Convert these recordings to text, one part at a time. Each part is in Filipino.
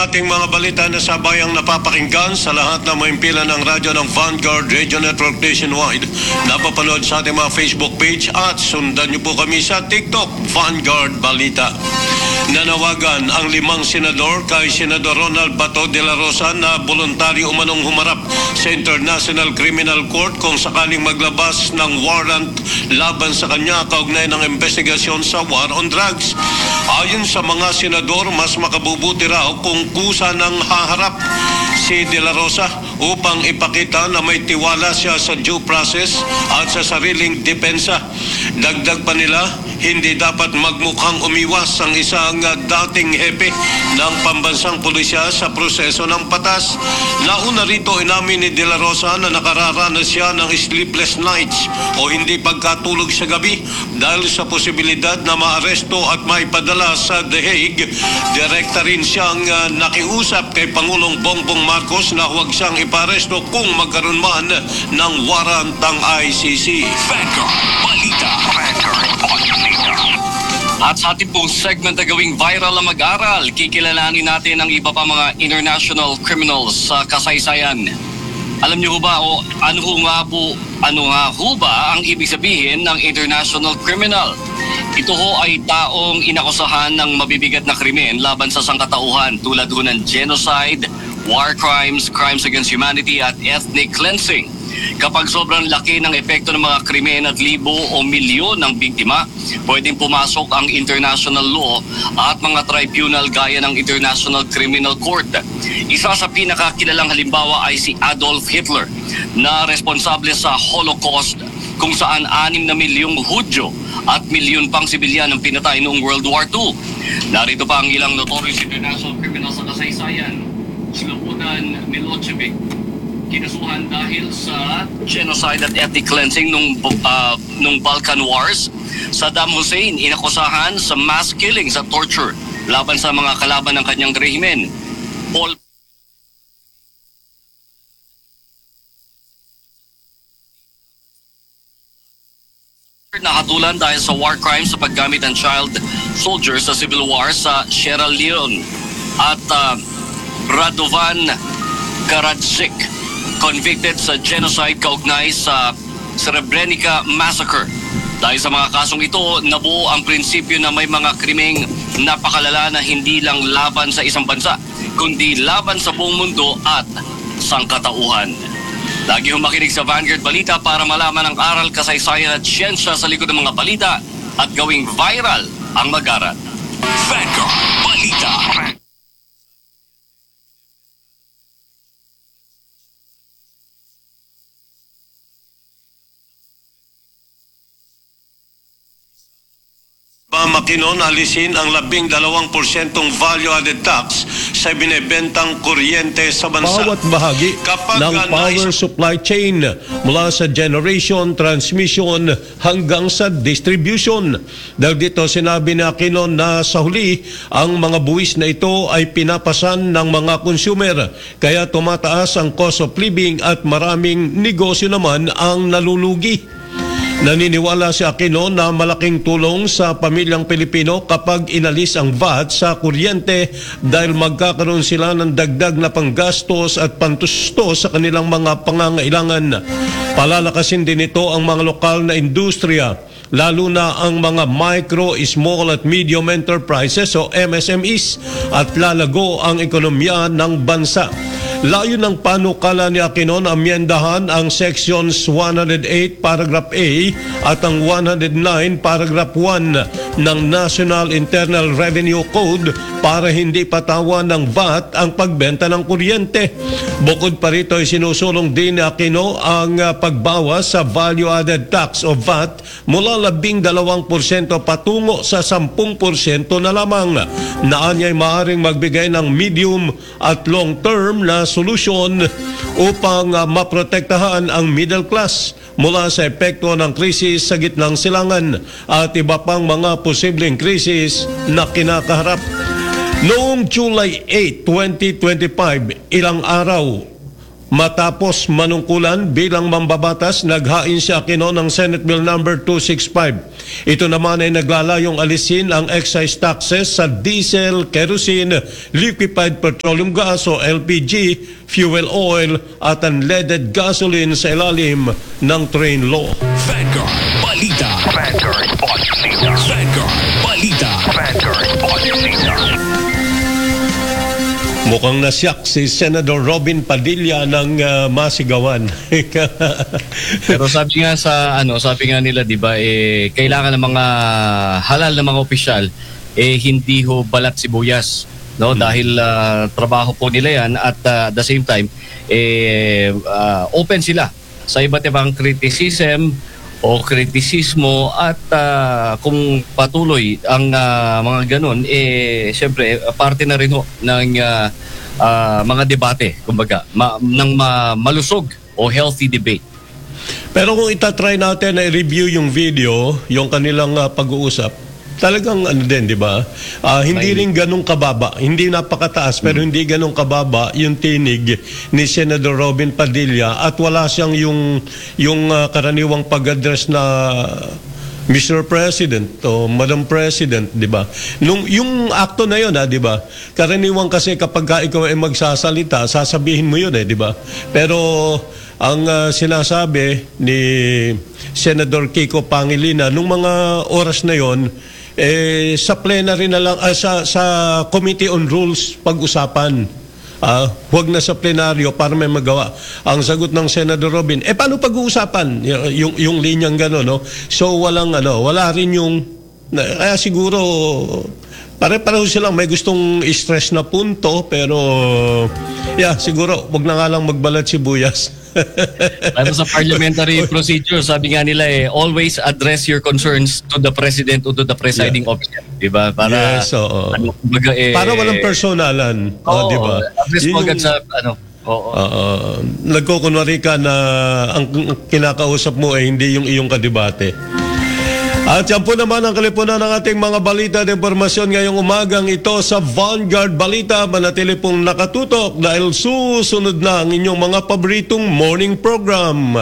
ating mga balita na sabayang napapakinggan sa lahat ng maimpila ng radyo ng Vanguard Radio Network nationwide. Napapanood sa ating mga Facebook page at sundan niyo po kami sa TikTok, Vanguard Balita. Nanawagan ang 5 senador kay Senador Ronald Bato de la Rosa na voluntaryo umanong humarap sa International Criminal Court kung sakaling maglabas ng warrant laban sa kanya kaugnay ng investigasyon sa war on drugs. Ayon sa mga senador, mas makabubuti raw kung kusa ng haharap si De La Rosa upang ipakita na may tiwala siya sa due process at sa sariling depensa. Dagdag pa nila, hindi dapat magmukhang umiwas ang isang dating hepe ng pambansang pulisya sa proseso ng patas. Nauna rito inamin ni De La Rosa na nakararanas siya ng sleepless nights o hindi pagkatulog sa gabi dahil sa posibilidad na maaresto at maipadala sa The Hague. Direkta rin siyang nakiusap kay Pangulong Bongbong Marcos na huwag siyang iparesto kung magkaroon man ng warrant ang ICC. Vanguard Balita. At sa ating pong segment na gawing viral ang mag-aral, kikilalanin natin ang iba pa mga international criminals sa kasaysayan. Alam niyo ba o ano nga ho ba ang ibig sabihin ng international criminal? Ito ho ay taong inakusahan ng mabibigat na krimen laban sa sangkatauhan tulad ho ng genocide, war crimes, crimes against humanity at ethnic cleansing. Kapag sobrang laki ng epekto ng mga krimen at libo o milyon ng biktima, pwedeng pumasok ang international law at mga tribunal gaya ng International Criminal Court. Isa sa pinakakilalang halimbawa ay si Adolf Hitler na responsable sa Holocaust kung saan 6 na milyong Hudyo at milyon pang sibilyan ang pinatay noong World War II. Narito pa ang ilang notorious international criminals sa kasaysayan. Slobodan Milosevic, kinasuhan dahil sa genocide at ethnic cleansing nung Balkan Wars. Saddam Hussein, inakusahan sa mass killings at torture laban sa mga kalaban ng kanyang rehimen. Paul nahatulan dahil sa war crimes sa paggamit ng child soldiers sa civil war sa Sierra Leone. At Radovan Karadzic, convicted sa genocide kaugnay sa Srebrenica Massacre. Dahil sa mga kasong ito, nabuo ang prinsipyo na may mga krimeng napakalala na hindi lang laban sa isang bansa, kundi laban sa buong mundo at sangkatauhan. Lagi humakinig sa Vanguard Balita para malaman ang aral, kasaysayan at siyensya sa likod ng mga balita at gawing viral ang mag-aral. Vanguard Balita. Makinon alisin ang 12% value-added tax sa binebentang kuryente sa bansa. Bawat bahagi ng power supply chain mula sa generation, transmission hanggang sa distribution. Dahil dito sinabi ni Aquino na sa huli ang mga buwis na ito ay pinapasan ng mga consumer. Kaya tumataas ang cost of living at maraming negosyo naman ang nalulugi. Naniniwala si Aquino na malaking tulong sa pamilyang Pilipino kapag inalis ang VAT sa kuryente dahil magkakaroon sila ng dagdag na panggastos at pantustos sa kanilang mga pangangailangan. Palalakasin din ito ang mga lokal na industriya, lalo na ang mga micro, small at medium enterprises o MSMEs, at lalago ang ekonomiya ng bansa. Layo ng panukala ni Aquino na amyendahan ang Sections 108 Paragraph A at ang 109 Paragraph 1 ng National Internal Revenue Code para hindi patawan ng VAT ang pagbenta ng kuryente. Bukod pa rito ay sinusulong din ni Aquino ang pagbawas sa value-added tax o VAT mula 12% patungo sa 10% na lamang. Naan ay maaaring magbigay ng medium at long-term na solusyon upang maprotektahan ang middle class mula sa epekto ng krisis sa gitnang silangan at iba pang mga posibleng krisis na kinakaharap. Noong July 8, 2025, ilang araw Matapos manungkulan bilang mambabatas, naghain siya kino ng Senate Bill number 265. Ito naman ay naglalayong alisin ang excise taxes sa diesel, kerosene, liquefied petroleum gas o LPG, fuel oil at unleaded gasoline sa ilalim ng train law. Vanguard Balita. Vanguard Balita. Vanguard Balita. Vanguard Balita. Mukhang nasyak si Senator Robin Padilla ng masigawan. Pero sabi nga sabi nga nila, 'di ba, kailangan ng mga halal na mga opisyal hindi ho balat sibuyas, no? Dahil trabaho po nila 'yan at at the same time open sila sa iba't ibang criticism o kritisismo at kung patuloy ang mga ganun, syempre parte na rin ho ng mga debate, kumbaga, ng malusog o healthy debate. Pero kung itatry natin na i-review yung video, yung kanilang pag-uusap, talagang din, di ba? Hindi rin ganun kababa. Hindi napakataas, pero hindi ganun kababa yung tinig ni Senator Robin Padilla at wala siyang yung karaniwang pag-address na Mr. President o Madam President, di ba? Yung akto na yun, di ba? Karaniwang kasi kapag ikaw ay magsasalita, sasabihin mo yun, di ba? Pero ang sinasabi ni Senator Kiko Pangilinan nung mga oras na yon, sa plenary na lang, sa Committee on Rules pag-usapan. Huwag na sa plenaryo para may magawa. Ang sagot ng Senator Robin, paano pag-uusapan? Yung linyang gano'n, no? So wala rin yung, kaya siguro, pare-pareho silang may gustong stress na punto, pero siguro, wag na nga lang magbalat sibuyas. Pero sa parliamentary procedure, sabi nga nila always address your concerns to the president o to the presiding officer, di ba? Para yes, oo. Kumbaga, para walang personalan, di ba? Address mo agad sa nagkukunwari ka na ang kinakausap mo ay hindi yung iyong kadebate. At yan po naman ang kalipunan ng ating mga balita at impormasyon ngayong umagang ito sa Vanguard Balita. Manatili pong nakatutok dahil susunod na ang inyong mga paboritong morning program.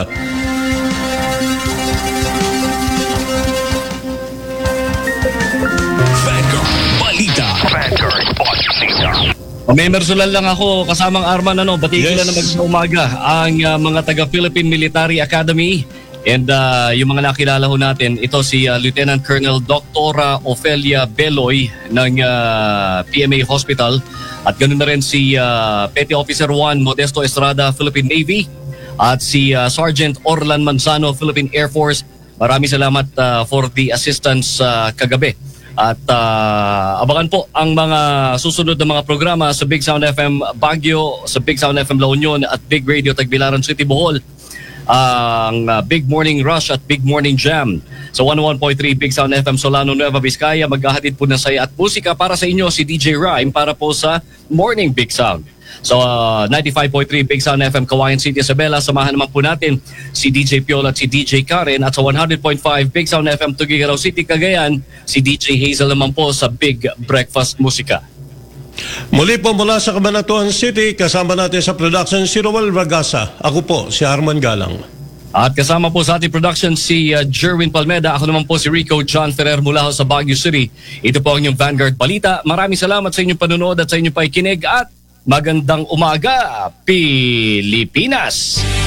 Vanguard Balita. Vanguard Balita. May personal lang ako kasamang Arman, batiin ko lang na magandang umaga ang mga taga-Philippine Military Academy. And yung mga nakilala ho natin, ito si Lieutenant Colonel Dr. Ofelia Beloy ng PMA Hospital at ganoon na rin si Petty Officer 1 Modesto Estrada, Philippine Navy at si Sergeant Orlan Manzano, Philippine Air Force. Maraming salamat for the assistance kagabi. At abangan po ang mga susunod na mga programa sa Big Sound FM Baguio, sa Big Sound FM La Union at Big Radio Tagbilaran City, Bohol. Ang Big Morning Rush at Big Morning Jam sa 101.3 Big Sound FM Solano, Nueva Vizcaya. Maghahatid po ng saya at musika para sa inyo si DJ Rhyme para po sa Morning Big Sound. So 95.3 Big Sound FM Kawayan City, Isabela. Samahan naman po natin si DJ Piol at si DJ Karen. At sa 100.5 Big Sound FM Tuguegarao City, Cagayan, si DJ Hazel naman po sa Big Breakfast Musika. Muli po mula sa Cabanatuan City, kasama natin sa production si Roel Ragasa. Ako po, si Arman Galang. At kasama po sa ating production si Jerwin Palmeda. Ako naman po si Rico John Ferrer mula sa Baguio City. Ito po ang inyong Vanguard Balita. Maraming salamat sa inyong panonood at sa inyong pakikinig at magandang umaga, Pilipinas!